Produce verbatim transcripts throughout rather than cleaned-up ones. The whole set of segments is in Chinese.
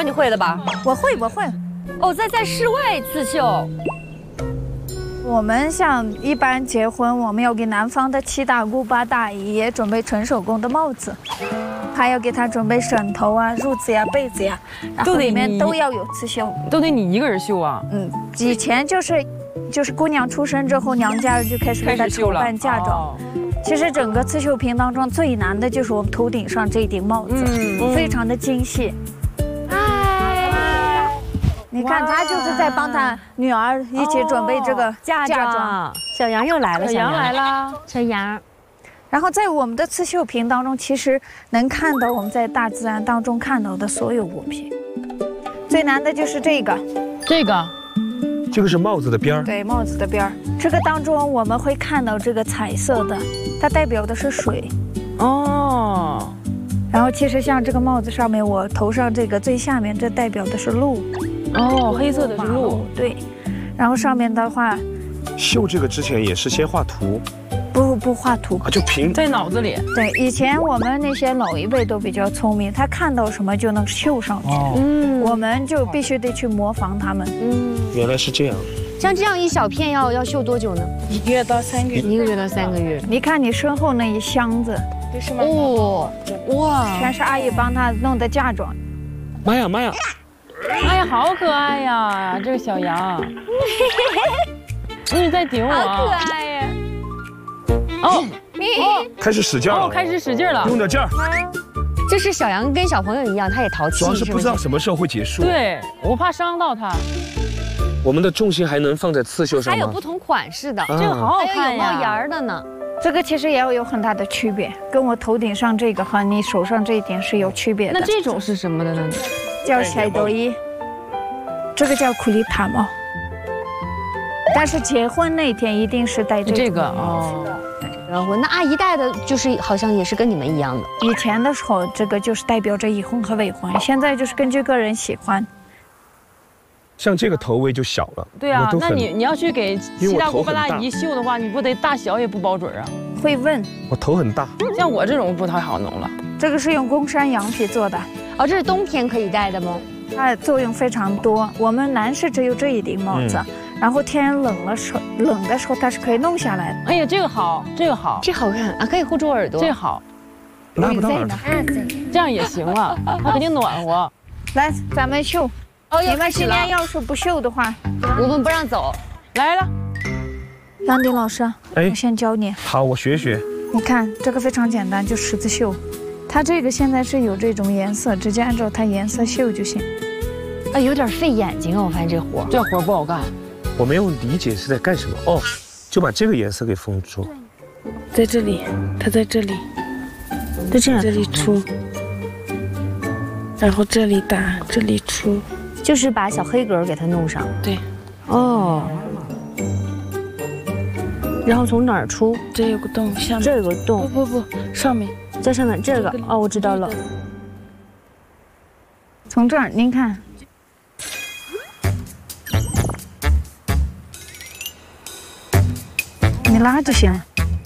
活你会的吧？ 我会，我会。 哦，在在室外刺绣。 我们像一般结婚，我们要给男方的七大姑八大姨也准备纯手工的帽子，还要给他准备枕头啊、褥子呀、被子呀，然后里面都要有刺绣。 都得你一个人绣啊？ 嗯，以前就是，就是姑娘出生之后，娘家就开始给她筹办嫁妆。其实整个刺绣品当中最难的就是我们头顶上这顶帽子，嗯、非常的精细。哎，你看他就是在帮他女儿一起准备这个嫁妆。 小杨又来了， 小杨来了， 小杨。 然后在我们的刺绣品当中，其实能看到我们在大自然当中看到的所有物品。最难的就是这个， 这个。 这个是帽子的边儿， 对，帽子的边儿。这个当中我们会看到这个彩色的，它代表的是水。哦。然后其实像这个帽子上面，我头上这个最下面，这代表的是路。 哦，黑色的是路。 对。然后上面的话， 绣这个之前也是先画图。 不不画图啊，就凭在脑子里。 对，以前我们那些老一辈都比较聪明，他看到什么就能绣上去。哦、嗯，我们就必须得去模仿他们。 嗯，原来是这样。 像这样一小片要要绣多久呢？ 一个月到三个月。 一个月到三个月。 你看你身后那一箱子， 哦，哇， 全是阿姨帮他弄的嫁妆。 妈呀妈呀！ 哎呀，好可爱呀，这个小羊。你在顶我。 好可爱呀。 哦， 开始使劲了， 哦，开始使劲了， 用点劲儿。 就是小杨跟小朋友一样，他也淘气， 主要是不知道什么时候会结束。 对，我怕伤到他。 我们的重心还能放在刺绣上吗？ 还有不同款式的， 这个好好看呀， 还有有帽檐的呢。 这个其实也要有很大的区别，跟我头顶上这个和你手上这一点是有区别的。 那这种是什么的呢？ 叫彩斗衣，这个叫库里塔帽。但是结婚那天一定是戴这个哦。 然后那阿姨戴的就是好像也是跟你们一样的。 以前的时候，这个就是代表着已婚和未婚，现在就是根据个人喜欢。 像这个头围就小了。 对啊，那你你要去给七大姑八大姨绣的话，你不得大小也不保准啊？ 会问。 我头很大。 像我这种不太好弄了。 这个是用公山羊皮做的。 哦，这是冬天可以戴的吗？ 它作用非常多。我们男士只有这一顶帽子。嗯，然后天冷了时候，冷的时候它是可以弄下来的。 哎呀，这个好，这个好， 这好看啊，可以护住耳朵。 这好， 拉不到耳朵， 这样也行了，它肯定暖和。 来，咱们绣。哦，你们今天要是不绣的话， 我们不让走。 来了， 杨迪老师， 哎， 我先教你。 好，我学学。 你看这个非常简单，就十字绣。它这个现在是有这种颜色，直接按照它颜色绣就行。 啊，有点费眼睛啊，我发现这活， 这活不好干。 我没有理解是在干什么哦，就把这个颜色给封住， 在这里，它在这里，在这这里出，然后这里打，这里出， 就是把小黑格给它弄上。 对， 哦，然后从哪儿出？ 这有个洞，下面这有个洞， 不不不，上面， 在上面这个哦，我知道了。 从这儿您看。你拉就行了。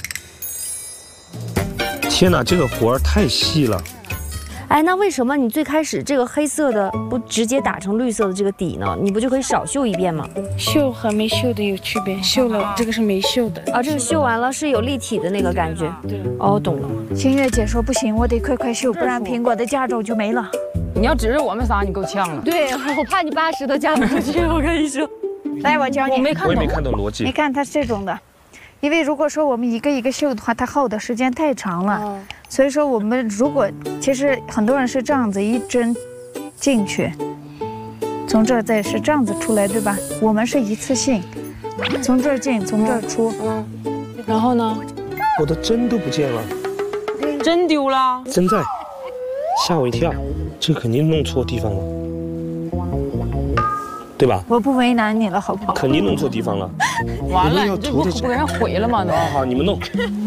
天哪，这个活儿太细了。 哎，那为什么你最开始这个黑色的不直接打成绿色的这个底呢？你不就可以少绣一遍吗？ 绣和没绣的有区别，绣了这个是没绣的。 啊，这个绣完了是有立体的那个感觉。 对， 哦，懂了。 新月姐说不行，我得快快绣，不然苹果的嫁妆就没了。 你要指着我们仨，你够呛了。 对，我怕你八十都嫁不出去，我跟你说。 来，我教你。 我没看懂， 我也没看懂逻辑。 你看它是这种的。因为如果说我们一个一个绣的话，它耗的时间太长了，哦、所以说我们如果其实很多人是这样子一针进去，从这儿再是这样子出来，对吧？我们是一次性，从这儿进，从这儿出， 嗯，然后呢？ 我的针都不见了， 针丢了， 针在，吓我一跳，这肯定弄错地方了，对吧？ 我不为难你了，好不好？ 肯定弄错地方了。 完了，你这不不给人毁了吗？ 好好，你们弄。